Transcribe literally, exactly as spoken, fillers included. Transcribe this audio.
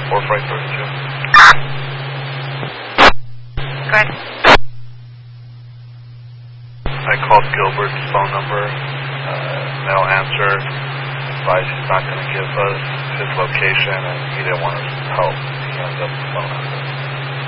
four five three two. Go ahead. I called Gilbert's phone number. Uh, no answer. Advised he's not going to give us his location, and he didn't want us to help. He ended up the phone number.